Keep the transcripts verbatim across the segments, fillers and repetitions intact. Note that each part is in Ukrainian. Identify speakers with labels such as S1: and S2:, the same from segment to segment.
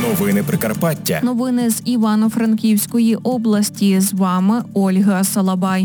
S1: Новини Прикарпаття.
S2: Новини з Івано-Франківської області. З вами Ольга Салабай.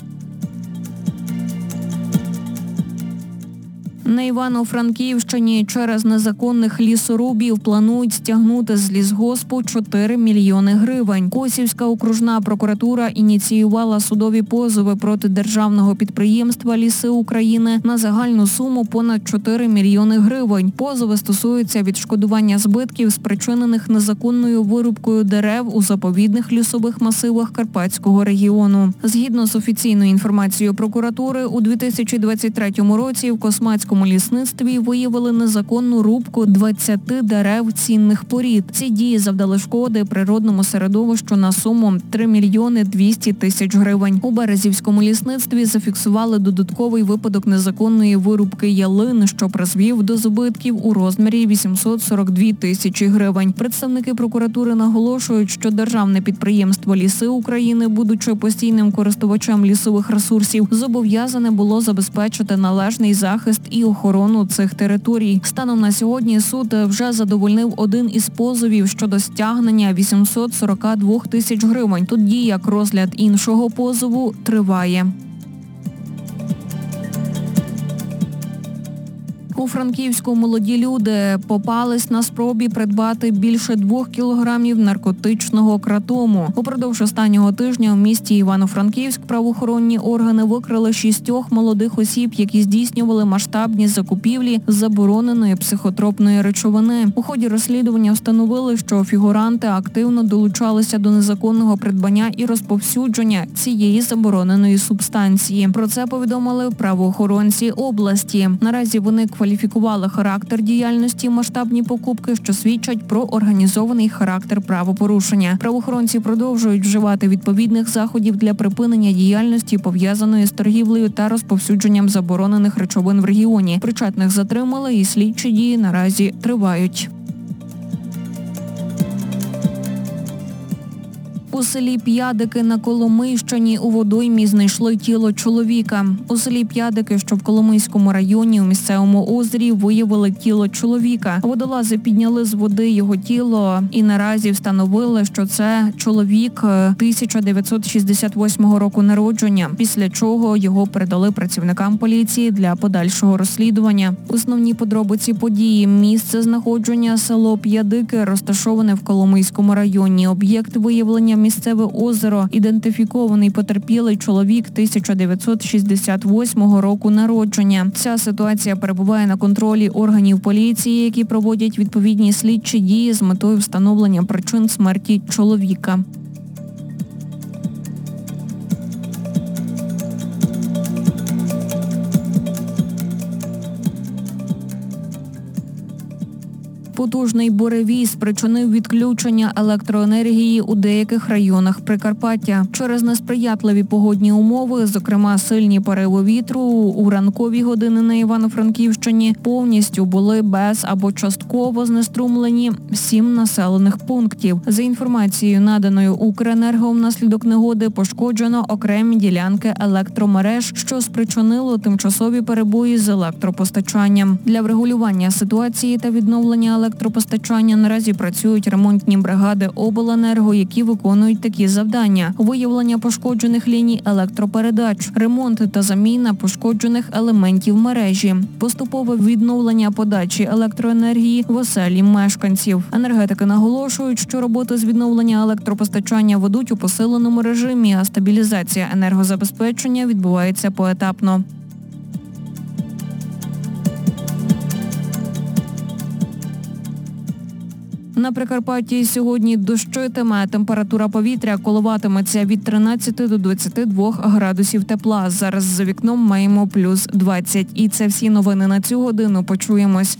S2: На Івано-Франківщині через незаконних лісорубів планують стягнути з лісгоспу чотири мільйони гривень. Косівська окружна прокуратура ініціювала судові позови проти державного підприємства «Ліси України» на загальну суму понад чотири мільйони гривень. Позови стосуються відшкодування збитків, спричинених незаконною вирубкою дерев у заповідних лісових масивах Карпатського регіону. Згідно з офіційною інформацією прокуратури, у дві тисячі двадцять третьому році в Космацькому лісництві виявили незаконну рубку двадцяти дерев цінних порід. Ці дії завдали шкоди природному середовищу на суму три мільйони двісті тисяч гривень. У Березівському лісництві зафіксували додатковий випадок незаконної вирубки ялин, що призвів до збитків у розмірі вісімсот сорок дві тисячі гривень. Представники прокуратури наголошують, що державне підприємство «Ліси України», будучи постійним користувачем лісових ресурсів, зобов'язане було забезпечити належний захист і охорону цих територій. Станом на сьогодні суд вже задовольнив один із позовів щодо стягнення вісімсот сорок два тисяч гривень. Тоді як розгляд іншого позову триває. У Франківську молоді люди попались на спробі придбати більше двох кілограмів наркотичного кратому. Упродовж останнього тижня в місті Івано-Франківськ правоохоронні органи викрили шістьох молодих осіб, які здійснювали масштабні закупівлі забороненої психотропної речовини. У ході розслідування встановили, що фігуранти активно долучалися до незаконного придбання і розповсюдження цієї забороненої субстанції. Про це повідомили правоохоронці області. Наразі вони кваліфікували Кваліфікували характер діяльності, масштабні покупки, що свідчать про організований характер правопорушення. Правоохоронці продовжують вживати відповідних заходів для припинення діяльності, пов'язаної з торгівлею та розповсюдженням заборонених речовин в регіоні. Причетних затримали і слідчі дії наразі тривають. У селі П'ядики на Коломийщині у водоймі знайшли тіло чоловіка. У селі П'ядики, що в Коломийському районі, у місцевому озері виявили тіло чоловіка. Водолази підняли з води його тіло і наразі встановили, що це чоловік тисяча дев'ятсот шістдесят восьмого року народження, після чого його передали працівникам поліції для подальшого розслідування. Основні подробиці події: місце знаходження – село П'ядики, розташоване в Коломийському районі. Об'єкт виявлення – місцеве озеро. Ідентифікований потерпілий чоловік тисяча дев'ятсот шістдесят восьмого року народження. Ця ситуація перебуває на контролі органів поліції, які проводять відповідні слідчі дії з метою встановлення причин смерті чоловіка. Потужний буревій спричинив відключення електроенергії у деяких районах Прикарпаття. Через несприятливі погодні умови, зокрема сильні пориви вітру, у ранкові години на Івано-Франківщині повністю були без або частково знеструмлені сім населених пунктів. За інформацією, наданою Укренерго, внаслідок негоди пошкоджено окремі ділянки електромереж, що спричинило тимчасові перебої з електропостачанням. Для врегулювання ситуації та відновлення електропостачання Електропостачання наразі працюють ремонтні бригади обленерго, які виконують такі завдання: виявлення пошкоджених ліній електропередач, ремонт та заміна пошкоджених елементів мережі, поступове відновлення подачі електроенергії в оселі мешканців. Енергетики наголошують, що роботи з відновлення електропостачання ведуть у посиленому режимі, а стабілізація енергозабезпечення відбувається поетапно. На Прикарпатті сьогодні дощитиме. Температура повітря коливатиметься від тринадцяти до двадцяти двох градусів тепла. Зараз за вікном маємо плюс двадцять. І це всі новини на цю годину. Почуємось.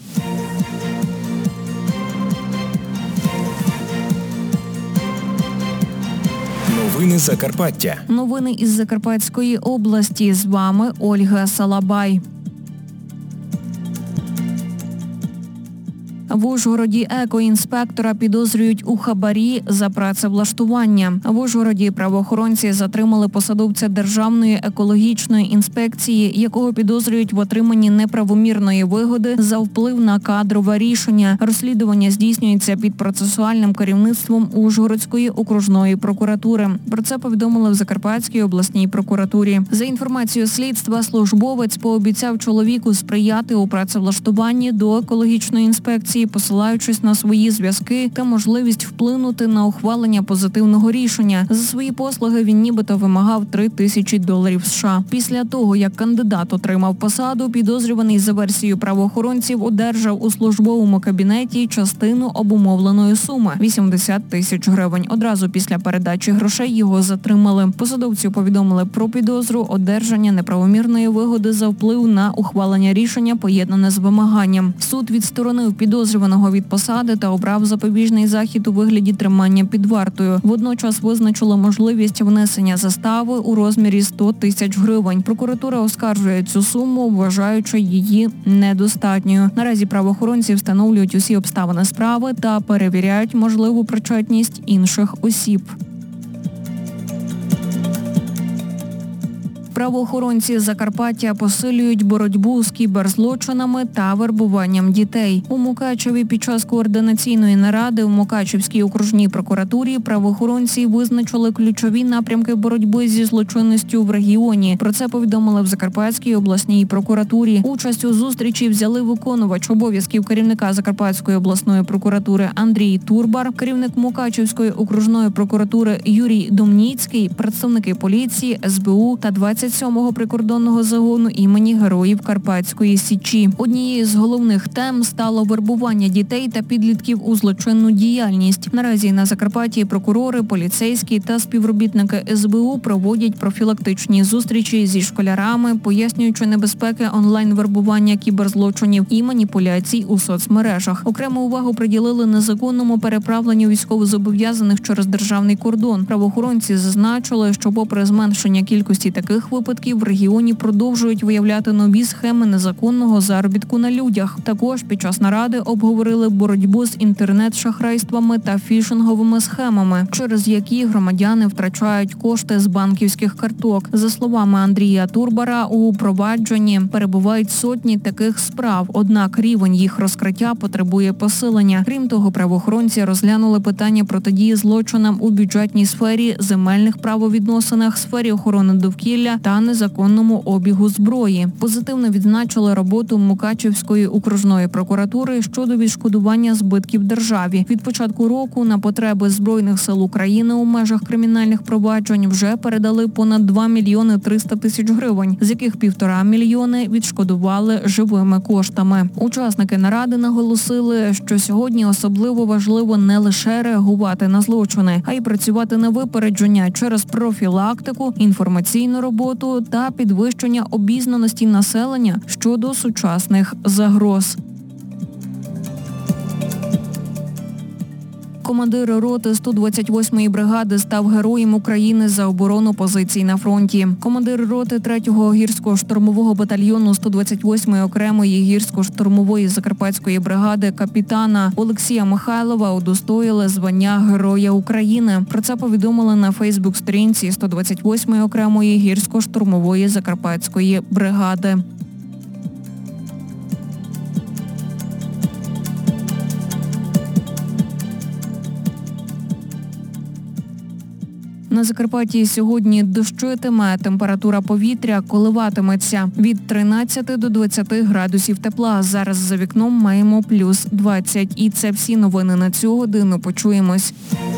S1: Новини Закарпаття.
S2: Новини із Закарпатської області. З вами Ольга Салабай. В Ужгороді екоінспектора підозрюють у хабарі за працевлаштування. В Ужгороді правоохоронці затримали посадовця Державної екологічної інспекції, якого підозрюють в отриманні неправомірної вигоди за вплив на кадрове рішення. Розслідування здійснюється під процесуальним керівництвом Ужгородської окружної прокуратури. Про це повідомили в Закарпатській обласній прокуратурі. За інформацією слідства, службовець пообіцяв чоловіку сприяти у працевлаштуванні до екологічної інспекції, посилаючись на свої зв'язки та можливість вплинути на ухвалення позитивного рішення. За свої послуги він нібито вимагав три тисячі доларів США. Після того, як кандидат отримав посаду, підозрюваний за версією правоохоронців одержав у службовому кабінеті частину обумовленої суми – вісімдесят тисяч гривень. Одразу після передачі грошей його затримали. Посадовцю повідомили про підозру одержання неправомірної вигоди за вплив на ухвалення рішення, поєднане з вимаганням. Суд відсторонив підозрюваного від посади та обрав запобіжний захід у вигляді тримання під вартою. Водночас визначило можливість внесення застави у розмірі сто тисяч гривень. Прокуратура оскаржує цю суму, вважаючи її недостатньою. Наразі правоохоронці встановлюють усі обставини справи та перевіряють можливу причетність інших осіб. Правоохоронці Закарпаття посилюють боротьбу з кіберзлочинами та вербуванням дітей. У Мукачеві під час координаційної наради в Мукачевській окружній прокуратурі правоохоронці визначили ключові напрямки боротьби зі злочинністю в регіоні. Про це повідомили в Закарпатській обласній прокуратурі. Участь у зустрічі взяли виконувач обов'язків керівника Закарпатської обласної прокуратури Андрій Турбар, керівник Мукачевської окружної прокуратури Юрій Домніцький, представники поліції, ес бе у та двадцять сьомого прикордонного загону імені Героїв Карпатської Січі. Однією з головних тем стало вербування дітей та підлітків у злочинну діяльність. Наразі на Закарпатті прокурори, поліцейські та співробітники ес бе у проводять профілактичні зустрічі зі школярами, пояснюючи небезпеки онлайн-вербування кіберзлочинів і маніпуляцій у соцмережах. Окрему увагу приділили незаконному переправленню військовозобов'язаних через державний кордон. Правоохоронці зазначили, що попри зменшення кількості таких випадків в регіоні продовжують виявляти нові схеми незаконного заробітку на людях. Також під час наради обговорили боротьбу з інтернет-шахрайствами та фішинговими схемами, через які громадяни втрачають кошти з банківських карток. За словами Андрія Турбара, у провадженні перебувають сотні таких справ, однак рівень їх розкриття потребує посилення. Крім того, правоохоронці розглянули питання протидії злочинам у бюджетній сфері, земельних правовідносинах, сфері охорони довкілля та незаконному обігу зброї. Позитивно відзначили роботу Мукачевської окружної прокуратури щодо відшкодування збитків державі. Від початку року на потреби Збройних сил України у межах кримінальних проваджень вже передали понад два мільйони триста тисяч гривень, з яких півтора мільйони відшкодували живими коштами. Учасники наради наголосили, що сьогодні особливо важливо не лише реагувати на злочини, а й працювати на випередження через профілактику, інформаційну роботу та підвищення обізнаності населення щодо сучасних загроз. Командир роти сто двадцять восьмої бригади став Героєм України за оборону позицій на фронті. Командир роти третього гірсько-штурмового батальйону сто двадцять восьмої окремої гірсько-штурмової закарпатської бригади капітана Олексія Михайлова удостоїли звання Героя України. Про це повідомили на фейсбук-сторінці сто двадцять восьмої окремої гірсько-штурмової закарпатської бригади. На Закарпатті сьогодні дощитиме, температура повітря коливатиметься від тринадцяти до двадцяти градусів тепла. Зараз за вікном маємо плюс двадцять. І це всі новини на цю годину. Почуємось.